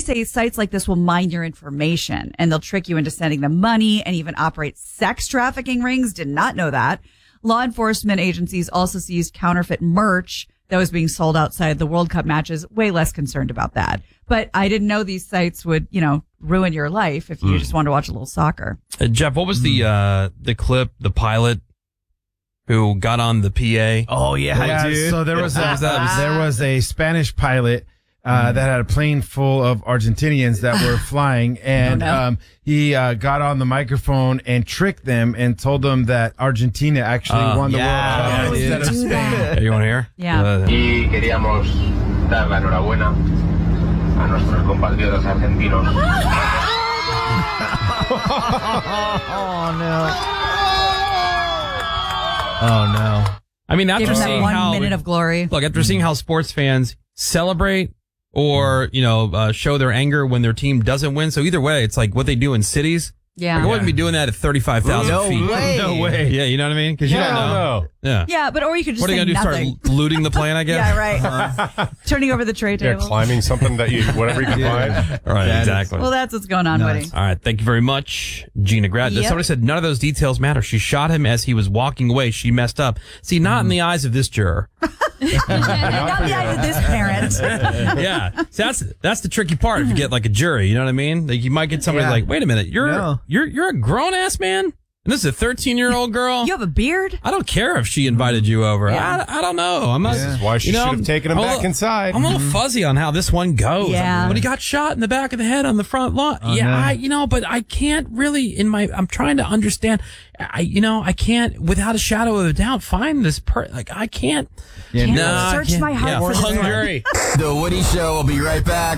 say sites like this will mine your information and they'll trick you into sending them money and even operate sex trafficking rings. Did not know that. Law enforcement agencies also seized counterfeit merch that was being sold outside the World Cup matches. Way less concerned about that. But I didn't know these sites would, ruin your life if you just wanted to watch a little soccer. Jeff, what was the clip, the pilot who got on the PA? Oh, yeah, dude. So there was a Spanish pilot that had a plane full of Argentinians that were flying, and he got on the microphone and tricked them and told them that Argentina actually won the World Cup instead of Spain. Hey, you want to hear? Yeah. Y queríamos dar la enhorabuena a nuestros compatriotas argentinos. Oh, no. I mean, Give after him that seeing 1 minute of glory. Look, after seeing how sports fans celebrate or, show their anger when their team doesn't win. So either way, it's like what they do in cities. Yeah. I wouldn't be doing that at 35,000 feet. No way. Yeah, you know what I mean? Because you don't know. Yeah. Yeah, but or you could just What are you say going to do? nothing. Start looting the plane, I guess? Yeah, right. Turning over the tray table. climbing something that whatever you can find. All right, exactly. Well, that's what's going on, Woody. All right, thank you very much, Gina Grad. Yep. Somebody said none of those details matter. She shot him as he was walking away. She messed up. See, not in the eyes of this juror. Not the eyes of this parent. Yeah, see, that's the tricky part. If you get like a jury, you know what I mean? Like you might get somebody like, wait a minute, you're a grown ass man, and this is a 13-year-old girl. You have a beard? I don't care if she invited you over. Yeah. I don't know. I'm not. This is why she should have taken him back inside. I'm a little fuzzy on how this one goes. Yeah. When he got shot in the back of the head on the front lawn. But I can't really I'm trying to understand. I can't without a shadow of a doubt find this I can't. Search my heart for this hung one. jury. The Woody Show will be right back.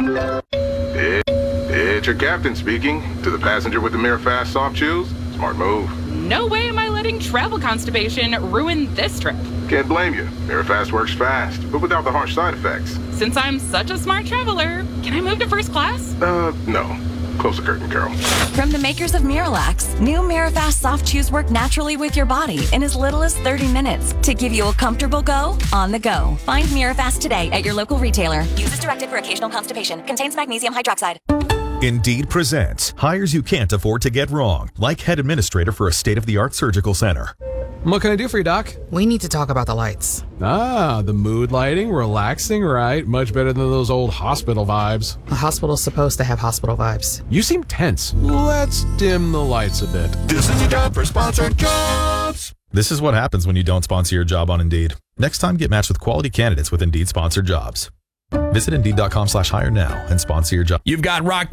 It's your captain speaking. To the passenger with the Mirror Fast soft chews, smart move. No way am I letting travel constipation ruin this trip. Can't blame you. Mirror Fast works fast, but without the harsh side effects. Since I'm such a smart traveler, can I move to first class? No. Close the curtain, Carol. From the makers of Miralax, new Mirafast soft chews work naturally with your body in as little as 30 minutes to give you a comfortable go on the go. Find Mirafast today at your local retailer. Use as directed for occasional constipation. Contains magnesium hydroxide. Indeed presents hires you can't afford to get wrong, like head administrator for a state-of-the-art surgical center. What can I do for you, Doc? We need to talk about the lights. Ah, the mood lighting, relaxing, right? Much better than those old hospital vibes. A hospital's supposed to have hospital vibes. You seem tense. Let's dim the lights a bit. This is your job for sponsored jobs. This is what happens when you don't sponsor your job on Indeed. Next time, get matched with quality candidates with Indeed sponsored jobs. Visit Indeed.com/hire now and sponsor your job. You've got Rock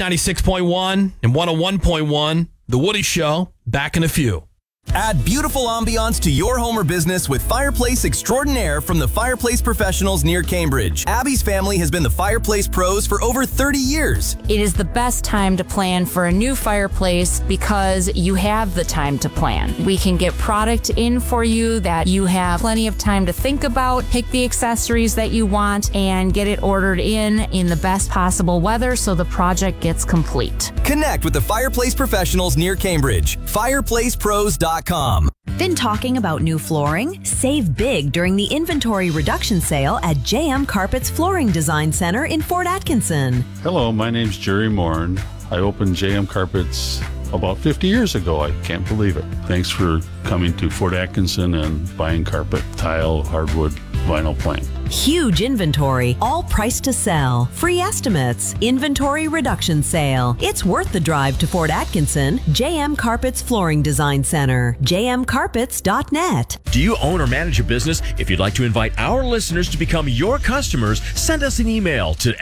96.1 and 101.1, The Woody Show, back in a few. Add beautiful ambiance to your home or business with Fireplace Extraordinaire from the Fireplace Professionals near Cambridge. Abby's family has been the Fireplace pros for over 30 years. It is the best time to plan for a new fireplace because you have the time to plan. We can get product in for you that you have plenty of time to think about, pick the accessories that you want, and get it ordered in the best possible weather so the project gets complete. Connect with the Fireplace Professionals near Cambridge. FireplacePros.com. Been talking about new flooring? Save big during the inventory reduction sale at JM Carpet's Flooring Design Center in Fort Atkinson. Hello, my name's Jerry Morin. I opened JM Carpets about 50 years ago. I can't believe it. Thanks for coming to Fort Atkinson and buying carpet, tile, hardwood, vinyl plank. Huge inventory, all priced to sell, free estimates, inventory reduction sale. It's worth the drive to Fort Atkinson. JM Carpets Flooring Design Center, jmcarpets.net. Do you own or manage a business? If you'd like to invite our listeners to become your customers, send us an email to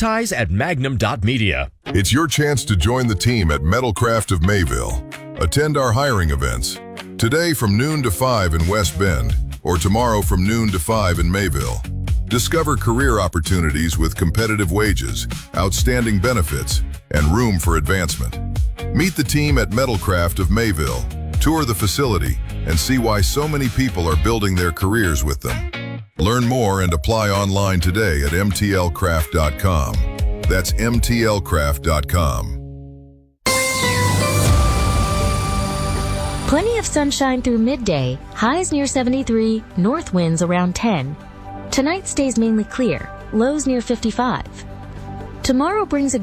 advertise@magnum.media. It's your chance to join the team at Metalcraft of Mayville. Attend our hiring events. Today from noon to 5 in West Bend, or tomorrow from noon to 5 in Mayville. Discover career opportunities with competitive wages, outstanding benefits, and room for advancement. Meet the team at Metalcraft of Mayville, tour the facility, and see why so many people are building their careers with them. Learn more and apply online today at mtlcraft.com. That's mtlcraft.com. Plenty of sunshine through midday, highs near 73, north winds around 10. Tonight stays mainly clear, lows near 55. Tomorrow brings a